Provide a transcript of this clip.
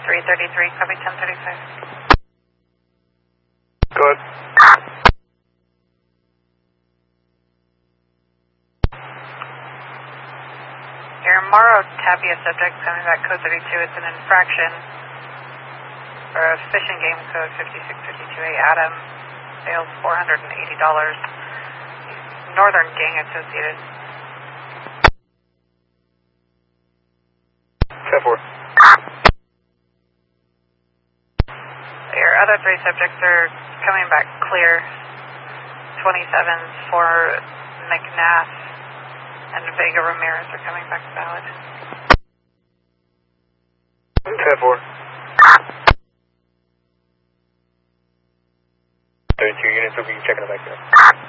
333, copy 1035. Good. Your Morrow Tapia subject coming back code 32, it's an infraction for a fishing game code 56528 Adam, sales $480. Northern Gang Associated. 10-4. Your other three subjects are coming back clear. 27s for McNath and Vega Ramirez are coming back valid. 10-4. 32 units will be checking it back there.